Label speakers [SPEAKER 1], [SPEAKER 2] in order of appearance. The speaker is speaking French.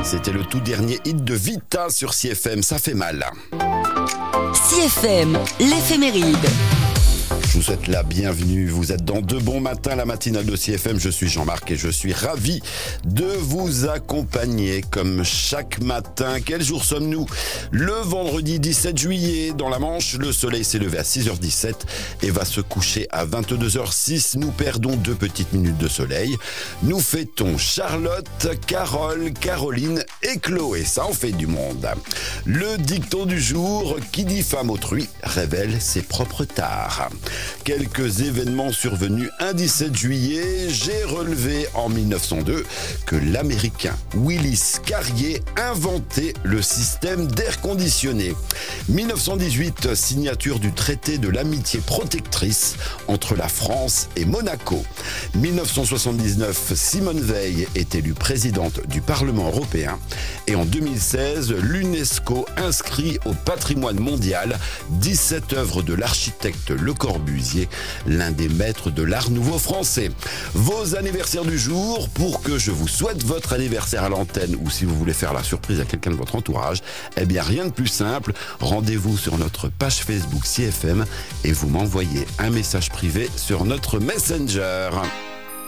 [SPEAKER 1] C'était le tout dernier hit de Vita sur CFM, ça fait mal.
[SPEAKER 2] CFM, l'éphéméride.
[SPEAKER 1] Je vous souhaite la bienvenue, vous êtes dans De Bon Matin, la matinale de CFM, je suis Jean-Marc et je suis ravi de vous accompagner comme chaque matin. Quel jour sommes-nous ? Le vendredi 17 juillet, dans la Manche, le soleil s'est levé à 6h17 et va se coucher à 22h06. Nous perdons 2 petites minutes de soleil. Nous fêtons Charlotte, Carole, Caroline et Chloé, ça en fait du monde. Le dicton du jour, qui diffame autrui révèle ses propres tares. Quelques événements survenus un 17 juillet, j'ai relevé en 1902 que l'Américain Willis Carrier inventait le système d'air conditionné. 1918, signature du traité de l'amitié protectrice entre la France et Monaco. 1979, Simone Veil est élue présidente du Parlement européen. Et en 2016, l'UNESCO inscrit au patrimoine mondial 17 œuvres de l'architecte Le Corbusier, l'un des maîtres de l'art nouveau français. Vos anniversaires du jour, pour que je vous souhaite votre anniversaire à l'antenne ou si vous voulez faire la surprise à quelqu'un de votre entourage, eh bien rien de plus simple, rendez-vous sur notre page Facebook CFM et vous m'envoyez un message privé sur notre Messenger.